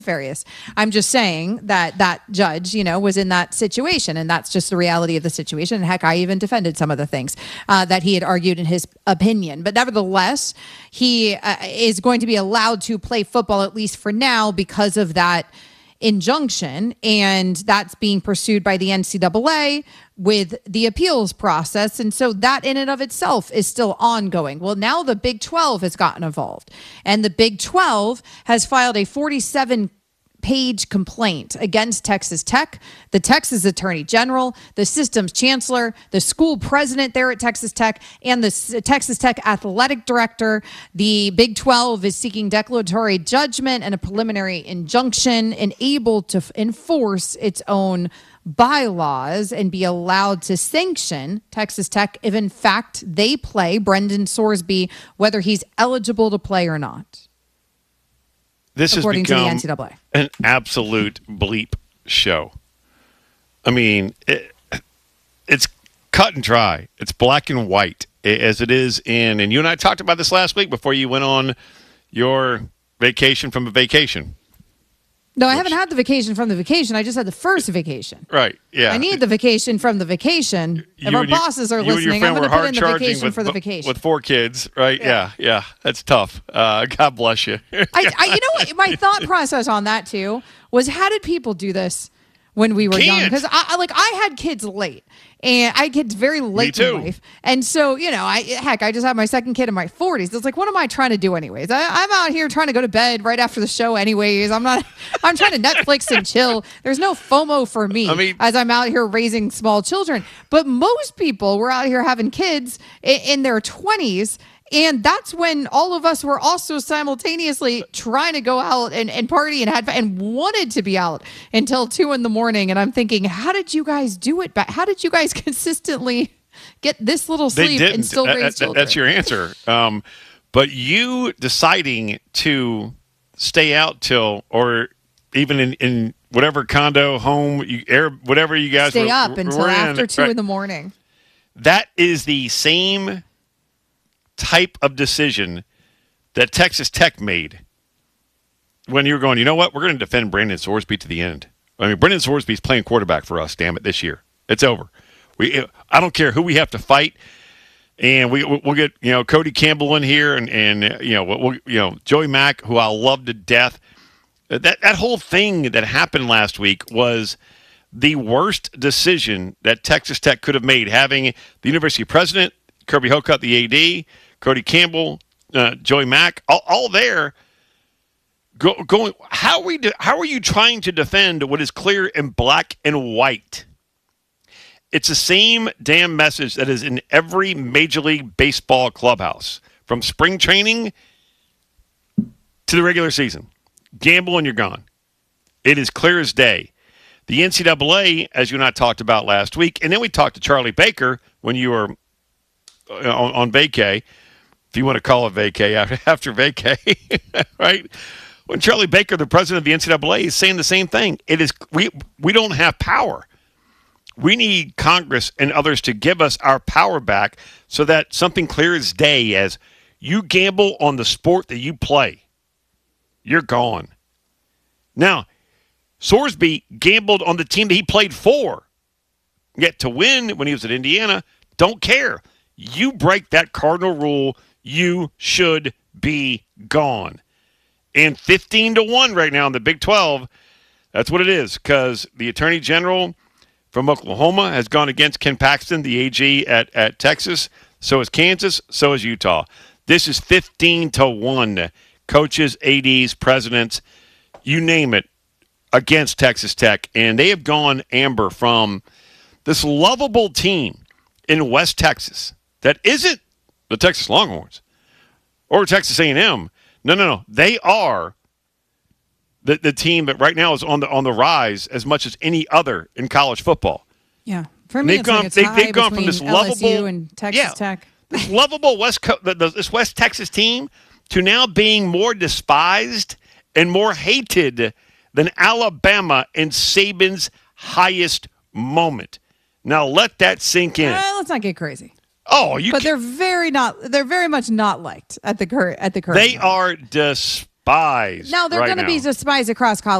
nefarious. I'm just saying that judge, was in that situation, and that's just the reality of the situation. And heck, I even defended some of the things that he had argued in his opinion. But nevertheless, he is going to be allowed to play football, at least for now, because of that injunction, and that's being pursued by the NCAA with the appeals process. And so that in and of itself is still ongoing. Well, now the Big 12 has gotten involved, and the Big 12 has filed a 47-page complaint against Texas Tech, the Texas Attorney General, the system's chancellor, the school president there at Texas Tech, and the Texas Tech athletic director. The Big 12 is seeking declaratory judgment and a preliminary injunction and able to enforce its own bylaws and be allowed to sanction Texas Tech if in fact they play Brendan Sorsby, whether he's eligible to play or not. This has become to the NCAA. An absolute bleep show. I mean, it's cut and dry. It's black and white, as it is and you and I talked about this last week before you went on your vacation from a vacation. No, I haven't had the vacation from the vacation. I just had the first vacation. Right, yeah. I need the vacation from the vacation. If our bosses are listening, I'm going to put in the vacation for the vacation. With 4 kids, right? Yeah. That's tough. God bless you. You know what? My thought process on that, too, was how did people do this when we were young? Because I had kids late. And I had kids very late in life. And so, I just had my second kid in my 40s. It's like, what am I trying to do anyways? I'm out here trying to go to bed right after the show anyways. I'm trying to Netflix and chill. There's no FOMO for me as I'm out here raising small children. But most people were out here having kids in their 20s. And that's when all of us were also simultaneously trying to go out and party and wanted to be out until 2 a.m. And I'm thinking, how did you guys do it? How did you guys consistently get this little sleep and still raise children? That's your answer. But you deciding to stay out till, or even in whatever condo, home, whatever you guys stay up until after 2 a.m. That is the same type of decision that Texas Tech made when you were going, you know what, we're going to defend Brendan Sorsby to the end. I mean, Brendan Sorsby's playing quarterback for us, damn it, this year. It's over. I don't care who we have to fight, and we'll get Cody Campbell in here, and we'll Joey Mack, who I love to death. That whole thing that happened last week was the worst decision that Texas Tech could have made, having the university president, Kirby Hocutt, the AD, Cody Campbell, Joey Mack, all there. Going. How are you trying to defend what is clear in black and white? It's the same damn message that is in every Major League Baseball clubhouse, from spring training to the regular season. Gamble and you're gone. It is clear as day. The NCAA, as you and I talked about last week, and then we talked to Charlie Baker when you were on vacay, if you want to call it vacay after vacay, right? When Charlie Baker, the president of the NCAA, is saying the same thing. It is we don't have power. We need Congress and others to give us our power back so that something clear as day, as you gamble on the sport that you play, you're gone. Now, Sorsby gambled on the team that he played for. Yet to win when he was at Indiana, don't care. You break that cardinal rule, you should be gone. And 15-1 right now in the Big 12, that's what it is, because the Attorney General from Oklahoma has gone against Ken Paxton, the AG at Texas. So is Kansas, so is Utah. This is 15-1. Coaches, ADs, presidents, you name it, against Texas Tech. And they have gone amber from this lovable team in West Texas that isn't the Texas Longhorns or Texas A&M. No. They are the team that right now is on the rise as much as any other in college football. Yeah. For me, they've gone from this lovable and Texas Tech. This lovable this West Texas team to now being more despised and more hated than Alabama in Saban's highest moment. Now let that sink in. Let's not get crazy. Oh, but they're very much not liked at the current. They are spies. Now they're right going to be now. the spies across college.